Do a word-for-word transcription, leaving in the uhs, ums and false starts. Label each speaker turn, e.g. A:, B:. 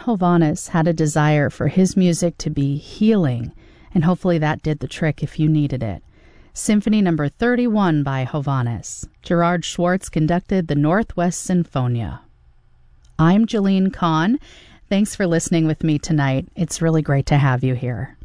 A: Hovhannes had a desire for his music to be healing, and hopefully that did the trick if you needed it. Symphony number thirty-one by Hovhannes. Gerard Schwartz conducted the Northwest Sinfonia. I'm Jeline Kahn. Thanks for listening with me tonight. It's really great to have you here.